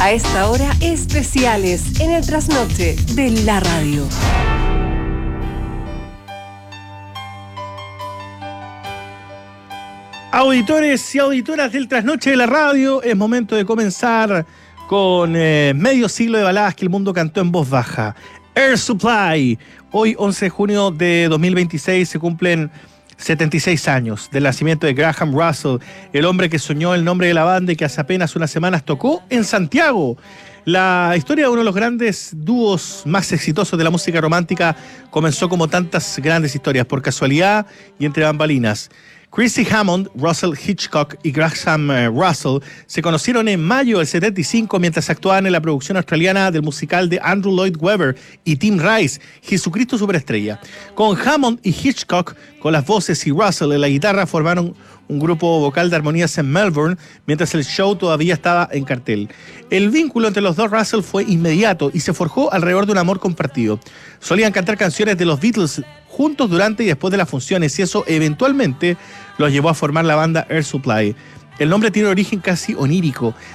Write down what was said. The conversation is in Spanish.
A esta hora, especiales en el trasnoche de la radio. Auditores y auditoras del trasnoche de la radio, es momento de comenzar con medio siglo de baladas que el mundo cantó en voz baja. Air Supply. Hoy, 11 de junio de 2026, se cumplen 76 años del nacimiento de Graham Russell, el hombre que soñó el nombre de la banda y que hace apenas unas semanas tocó en Santiago. La historia de uno de los grandes dúos más exitosos de la música romántica comenzó como tantas grandes historias, por casualidad y entre bambalinas. Chrissy Hammond, Russell Hitchcock y Graham Russell se conocieron en mayo del 75 mientras actuaban en la producción australiana del musical de Andrew Lloyd Webber y Tim Rice, Jesucristo Superestrella. Con Hammond y Hitchcock con las voces y Russell en la guitarra formaron un grupo vocal de armonías en Melbourne mientras el show todavía estaba en cartel. El vínculo entre los dos Russell fue inmediato y se forjó alrededor de un amor compartido. Solían cantar canciones de los Beatles juntos durante y después de las funciones y eso eventualmente los llevó a formar la banda Air Supply. El nombre tiene origen casi onírico.